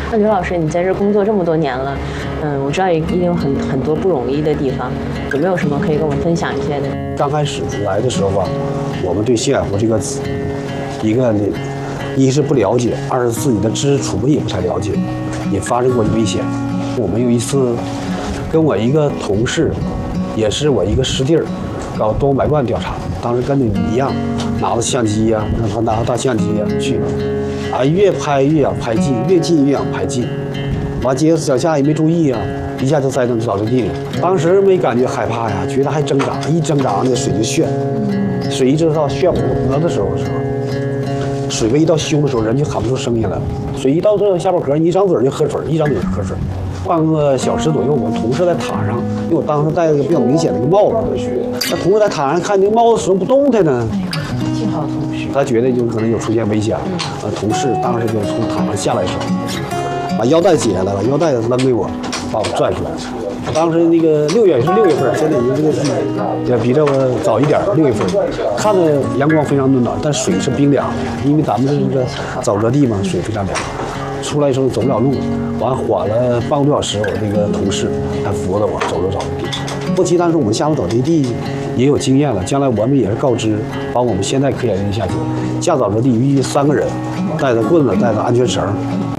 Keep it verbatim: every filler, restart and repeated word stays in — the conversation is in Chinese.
那刘老师，你在这工作这么多年了，嗯，我知道一定有很很多不容易的地方，有没有什么可以跟我们分享一些的？ 刚开始来的时候吧，我们对幸海湖这个词，一个呢，一是不了解，二是自己的知识储备也不太了解，也发生过危险。我们有一次跟我一个同事，也是我一个师弟儿，搞东百万调查，当时跟你一样，拿着相机呀、啊，让他拿着大相机呀、啊、去，啊，越拍越想拍近，越近越想拍近，完结果脚下也没注意啊，一下就栽到沼泽地里。当时没感觉害怕呀，觉得还挣扎，一挣扎那水就旋，水一直到旋我脖的时候的时候，水位一到胸的时候，人就喊不出声音来了。水一到这下巴壳，你一张嘴就喝水，一张嘴就喝水。半个小时左右，我同事在塔上，因为我当时戴了一个比较明显的一个帽子，那同事在塔上看那个帽子始终不动弹呢。 幸好同事， 他觉得就可能有出现危险了。呃，同事当时就从塔上下来的时候，把腰带解下来了，腰带扔给我，把我拽出来。当时那个六月是六月份，现在已经这个也比这个早一点，六月份，看着阳光非常温暖，但水是冰凉的，因为咱们这个沼泽地嘛，水非常凉。出来的时候走不了路，完缓了半个多小时，我那个同事还扶着我走着沼泽地。不期但是我们下了沼泽地也有经验了，将来我们也是告知，把我们现在科研人员下去下沼泽地，必须三个人，带着棍子，带着安全绳，